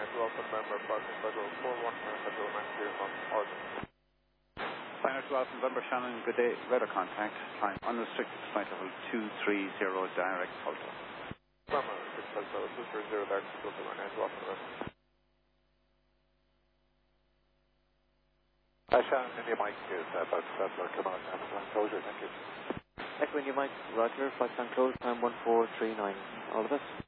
Alpha November, Parking Federal 41 Federal 90 on order. Final to Alpha November, Shannon, good day. Radar contact. Climb unrestricted flight level 230 direct Alpha. November 6 Federal 230 direct Alpha November. Shannon, India Mike is about to come on and closure, thank you. Echo India Mike, Roger, flight time closed, time 1439. All the best.